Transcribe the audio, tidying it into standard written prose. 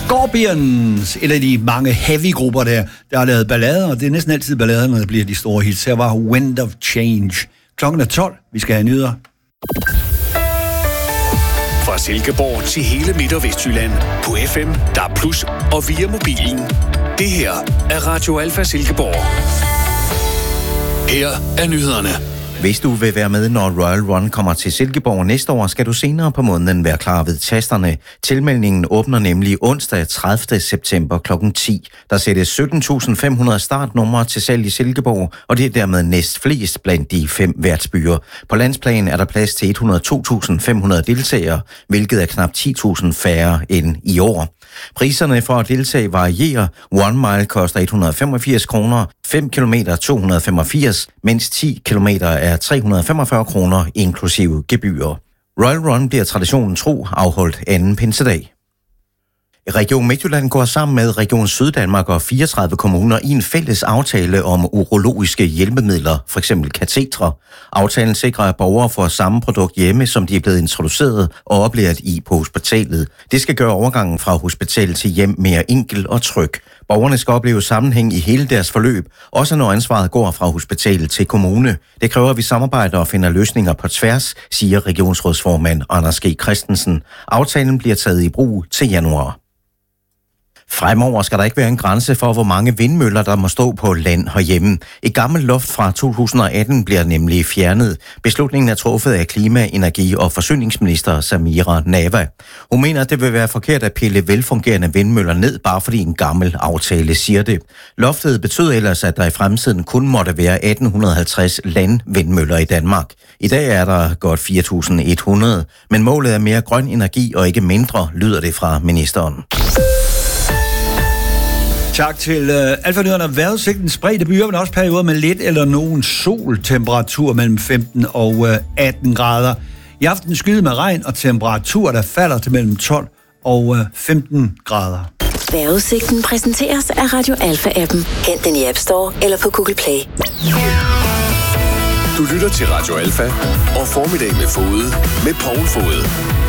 Scorpions, et af de mange heavy-grupper der har lavet ballader, og det er næsten altid ballader, når det bliver de store hits. Her var Wind of Change. Klokken er 12. Vi skal have nyheder. Fra Silkeborg til hele Midt- og Vestjylland på FM, DAB+, og via mobilen. Det her er Radio Alfa Silkeborg. Her er nyhederne. Hvis du vil være med, når Royal Run kommer til Silkeborg næste år, skal du senere på måneden være klar ved tasterne. Tilmeldingen åbner nemlig onsdag 30. september kl. 10. Der sættes 17.500 startnumre til salg i Silkeborg, og det er dermed næst flest blandt de 5 værtsbyer. På landsplan er der plads til 102.500 deltagere, hvilket er knap 10.000 færre end i år. Priserne for at deltage varierer. 1 mile koster 185 kroner, 5 km 285, mens 10 km er 345 kroner inklusive gebyrer. Royal Run bliver traditionen tro afholdt anden pinsedag. Region Midtjylland går sammen med Region Syddanmark og 34 kommuner i en fælles aftale om urologiske hjælpemidler, f.eks. katetre. Aftalen sikrer, at borgere får samme produkt hjemme, som de er blevet introduceret og oplært i på hospitalet. Det skal gøre overgangen fra hospital til hjem mere enkel og tryg. Borgerne skal opleve sammenhæng i hele deres forløb, også når ansvaret går fra hospital til kommune. Det kræver, at vi samarbejder og finder løsninger på tværs, siger regionsrådsformand Anders G. Christensen. Aftalen bliver taget i brug til januar. Fremover skal der ikke være en grænse for, hvor mange vindmøller, der må stå på land herhjemme. Et gammelt loft fra 2018 bliver nemlig fjernet. Beslutningen er truffet af klima-, energi- og forsyningsminister Samira Nawa. Hun mener, at det vil være forkert at pille velfungerende vindmøller ned, bare fordi en gammel aftale siger det. Loftet betød ellers, at der i fremtiden kun måtte være 1850 landvindmøller i Danmark. I dag er der godt 4.100, men målet er mere grøn energi og ikke mindre, lyder det fra ministeren. Tak til Alfa-nyhederne. Vejrudsigten spredte byer, men også perioder med lidt eller nogen sol. Temperatur mellem 15 og 18 grader. I aften skyde med regn og temperatur, der falder til mellem 12 og 15 grader. Vejrudsigten præsenteres af Radio Alfa-appen. Hent den i App Store eller på Google Play. Du lytter til Radio Alfa og Formiddag med Fode med Poul Fode.